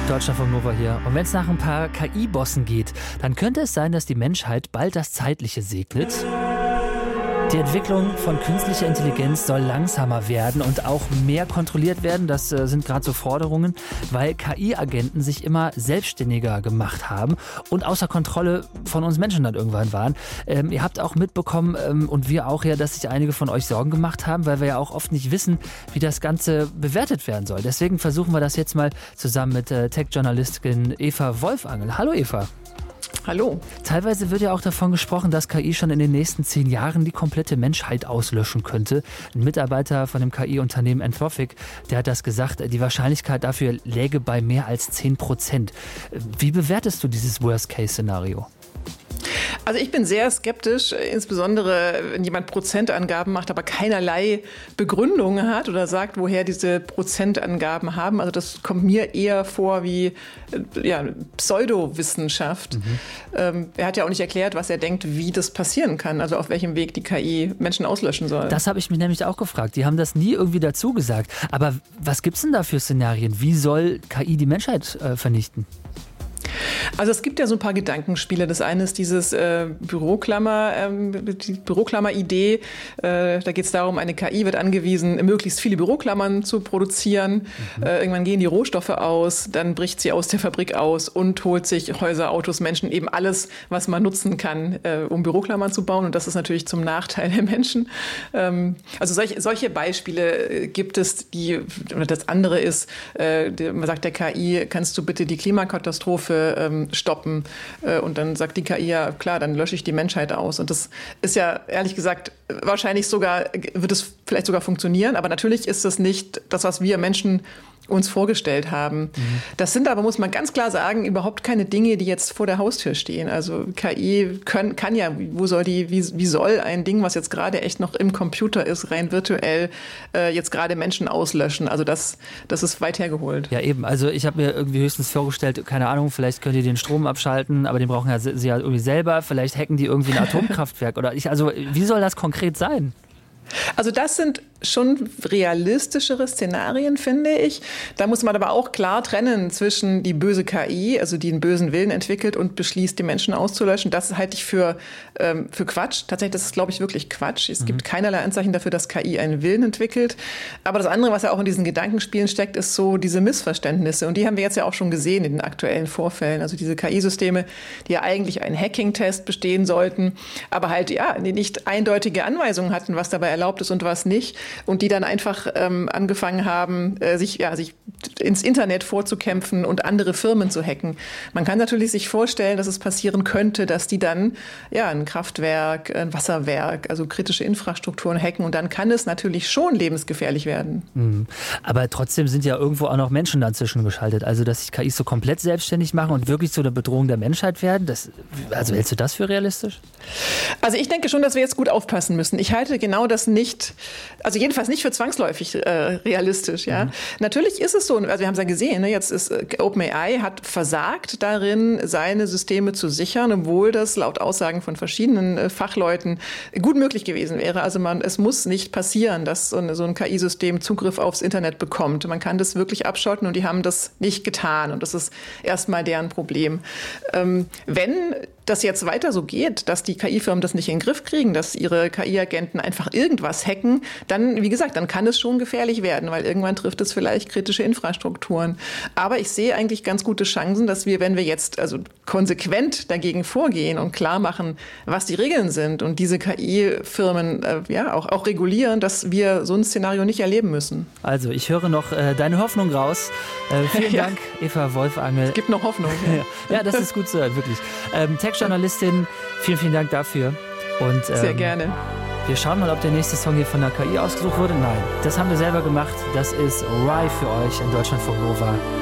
Deutschlandfunk Nova hier. Und wenn es nach ein paar KI-Bossen geht, dann könnte es sein, dass die Menschheit bald das Zeitliche segnet. Die Entwicklung von künstlicher Intelligenz soll langsamer werden und auch mehr kontrolliert werden. Das sind gerade so Forderungen, weil KI-Agenten sich immer selbstständiger gemacht haben und außer Kontrolle von uns Menschen dann irgendwann waren. Ihr habt auch mitbekommen, und wir auch ja, dass sich einige von euch Sorgen gemacht haben, weil wir ja auch oft nicht wissen, wie das Ganze bewertet werden soll. Deswegen versuchen wir das jetzt mal zusammen mit Tech-Journalistin Eva Wolfangel. Hallo Eva. Hallo. Teilweise wird ja auch davon gesprochen, dass KI schon in den nächsten 10 Jahren die komplette Menschheit auslöschen könnte. Ein Mitarbeiter von dem KI-Unternehmen Anthropic, der hat das gesagt, die Wahrscheinlichkeit dafür läge bei mehr als 10%. Wie bewertest du dieses Worst-Case-Szenario? Also ich bin sehr skeptisch, insbesondere wenn jemand Prozentangaben macht, aber keinerlei Begründung hat oder sagt, woher diese Prozentangaben haben. Also das kommt mir eher vor wie Pseudowissenschaft. Er hat ja auch nicht erklärt, was er denkt, wie das passieren kann, also auf welchem Weg die KI Menschen auslöschen soll. Das habe ich mich nämlich auch gefragt. Die haben das nie irgendwie dazu gesagt. Aber was gibt es denn da für Szenarien? Wie soll KI die Menschheit vernichten? Also es gibt ja so ein paar Gedankenspiele. Das eine ist dieses die Büroklammer-Idee. Da geht es darum, eine KI wird angewiesen, möglichst viele Büroklammern zu produzieren. Irgendwann gehen die Rohstoffe aus, dann bricht sie aus der Fabrik aus und holt sich Häuser, Autos, Menschen, eben alles, was man nutzen kann, um Büroklammern zu bauen. Und das ist natürlich zum Nachteil der Menschen. Also solche Beispiele gibt es. Das andere ist, man sagt der KI, kannst du bitte die Klimakatastrophe stoppen, und dann sagt die KI, ja klar, dann lösche ich die Menschheit aus. Und das ist ja ehrlich gesagt wird es vielleicht sogar funktionieren, aber natürlich ist das nicht das, was wir Menschen uns vorgestellt haben. Das sind aber, muss man ganz klar sagen, überhaupt keine Dinge, die jetzt vor der Haustür stehen. Also KI kann ja, wie soll ein Ding, was jetzt gerade echt noch im Computer ist, rein virtuell, jetzt gerade Menschen auslöschen? Also das ist weit hergeholt. Ja eben, also ich habe mir irgendwie höchstens vorgestellt, keine Ahnung, vielleicht könnt ihr den Strom abschalten, aber den brauchen sie ja irgendwie selber, vielleicht hacken die irgendwie ein Atomkraftwerk also wie soll das konkret sein? Also das sind schon realistischere Szenarien, finde ich. Da muss man aber auch klar trennen zwischen die böse KI, also die einen bösen Willen entwickelt und beschließt, die Menschen auszulöschen. Das halte ich für Quatsch. Tatsächlich, das ist, glaube ich, wirklich Quatsch. Es gibt keinerlei Anzeichen dafür, dass KI einen Willen entwickelt. Aber das andere, was ja auch in diesen Gedankenspielen steckt, ist so diese Missverständnisse. Und die haben wir jetzt ja auch schon gesehen in den aktuellen Vorfällen. Also diese KI-Systeme, die ja eigentlich einen Hacking-Test bestehen sollten, aber halt die nicht eindeutige Anweisungen hatten, was dabei erlaubt ist und was nicht. Und die dann einfach angefangen haben, sich ins Internet vorzukämpfen und andere Firmen zu hacken. Man kann natürlich sich vorstellen, dass es passieren könnte, dass die dann ein Kraftwerk, ein Wasserwerk, also kritische Infrastrukturen hacken. Und dann kann es natürlich schon lebensgefährlich werden. Aber trotzdem sind ja irgendwo auch noch Menschen dazwischen geschaltet. Also dass sich KIs so komplett selbstständig machen und wirklich zu einer Bedrohung der Menschheit werden. Also hältst du das für realistisch? Also ich denke schon, dass wir jetzt gut aufpassen müssen. Ich halte genau das nicht, also jedenfalls nicht für zwangsläufig realistisch. Ja. Natürlich ist es so, also wir haben es ja gesehen, jetzt ist OpenAI hat versagt darin, seine Systeme zu sichern, obwohl das laut Aussagen von verschiedenen Fachleuten gut möglich gewesen wäre. Also es muss nicht passieren, dass so ein KI-System Zugriff aufs Internet bekommt. Man kann das wirklich abschotten und die haben das nicht getan. Und das ist erstmal deren Problem. Wenn das jetzt weiter so geht, dass die KI-Firmen das nicht in den Griff kriegen, dass ihre KI-Agenten einfach irgendwas hacken, dann, wie gesagt, dann kann es schon gefährlich werden, weil irgendwann trifft es vielleicht kritische Infrastrukturen. Aber ich sehe eigentlich ganz gute Chancen, dass wir, wenn wir jetzt also konsequent dagegen vorgehen und klar machen, was die Regeln sind und diese KI-Firmen auch regulieren, dass wir so ein Szenario nicht erleben müssen. Also ich höre noch deine Hoffnung raus. Vielen Dank, Eva Wolfangel. Es gibt noch Hoffnung. Ja, das ist gut zu hören, wirklich. Tech-Journalistin, vielen Dank dafür. Und, sehr gerne. Wir schauen mal, ob der nächste Song hier von der KI ausgesucht wurde. Nein, das haben wir selber gemacht. Das ist Rye für euch in Deutschlandfunk Nova.